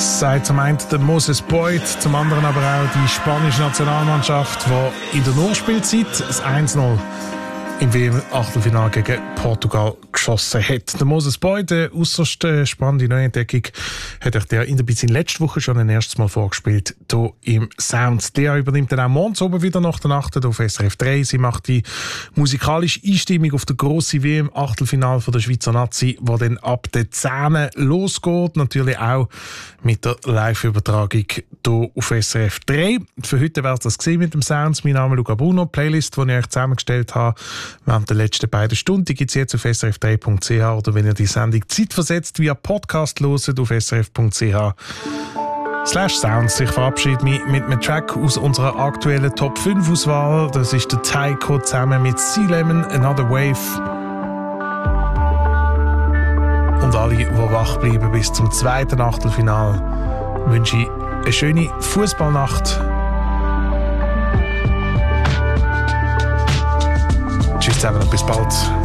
sagt zum einen der Moses Boyd, zum anderen aber auch die spanische Nationalmannschaft, die in der Nachspielzeit das 1-0 im WM-Achtelfinale gegen Portugal geschossen hat. Der Moses Boyd, eine äusserst spannende Neuentdeckung, hat euch der in der Beziehung letzte Woche schon ein erstes Mal vorgespielt, hier im Sound. Der übernimmt dann auch morgens oben wieder nach der Nacht auf SRF 3. Sie macht die musikalische Einstimmung auf der grossen WM-Achtelfinale der Schweizer Nazi, die dann ab den 10 losgeht. Natürlich auch mit der Live-Übertragung hier auf SRF 3. Für heute wäre es das gewesen mit dem Sound. Mein Name ist Luca Bruno. Die Playlist, die ich euch zusammengestellt habe, während der letzten beiden Stunden, die gibt es jetzt auf srf3.ch oder wenn ihr die Sendung zeitversetzt via Podcast hört auf srf.ch/sounds. Ich verabschiede mich mit einem Track aus unserer aktuellen Top 5 Auswahl. Das ist der Taiko zusammen mit Sea Lemon, Another Wave. Und alle, die wach bleiben bis zum zweiten Achtelfinale, wünsche ich eine schöne Fußballnacht. Tschüss zusammen und bis bald.